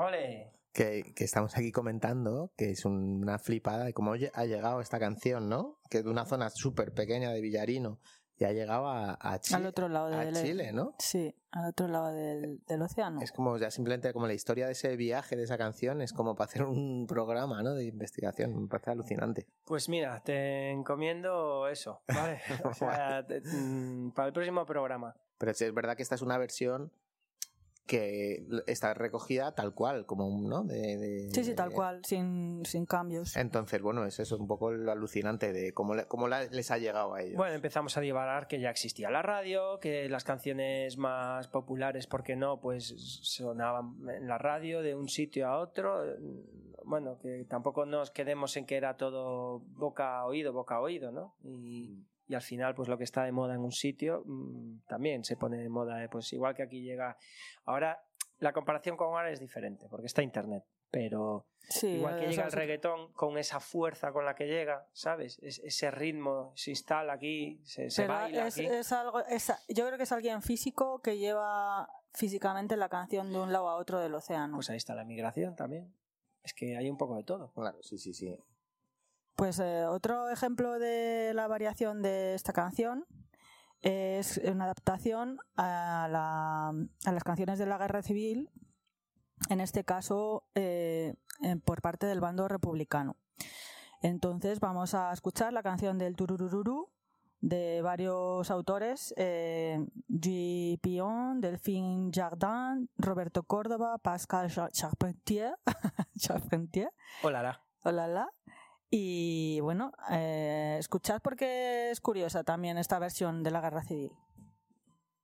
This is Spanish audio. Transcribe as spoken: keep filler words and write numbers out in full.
¡Ole! Que, que estamos aquí comentando, que es una flipada de cómo ha llegado esta canción, ¿no? Que de una zona súper pequeña de Villarino y ha llegado a, a, Chile, al otro lado a del, Chile, ¿no? Sí, al otro lado del, del océano. Es como ya simplemente como la historia de ese viaje, de esa canción, es como para hacer un programa, ¿no? De investigación, me parece alucinante. Pues mira, te encomiendo eso, ¿vale? O sea, te, mm, para el próximo programa. Pero sí, es verdad que esta es una versión que está recogida tal cual, como un, ¿no? De, de, sí, sí, tal cual, sin, sin cambios. Entonces, bueno, es eso, un poco lo alucinante de cómo, le, cómo la, les ha llegado a ellos. Bueno, empezamos a divagar que ya existía la radio, que las canciones más populares, ¿por qué no? Pues sonaban en la radio de un sitio a otro. Bueno, que tampoco nos quedemos en que era todo boca a oído, boca a oído, ¿no? Y... y al final pues lo que está de moda en un sitio mmm, también se pone de moda, eh, pues igual que aquí llega ahora, la comparación con ahora es diferente porque está internet, pero sí, igual que llega el reggaetón con esa fuerza con la que llega, ¿sabes? Es, ese ritmo se instala aquí, se, se baila es, aquí. Es algo, es, yo creo que es alguien físico que lleva físicamente la canción de un lado a otro del océano. Pues ahí está la migración también, es que hay un poco de todo. Claro, sí, sí, sí. Pues eh, otro ejemplo de la variación de esta canción es una adaptación a, la, a las canciones de la Guerra Civil, en este caso eh, por parte del bando republicano. Entonces vamos a escuchar la canción del Turururú de varios autores, eh, Guy Pion, Delphine Jardin, Roberto Córdoba, Pascal Charpentier, Charpentier. Hola, hola, hola. Y bueno, eh, escuchad porque es curiosa también esta versión de la Guerra Civil.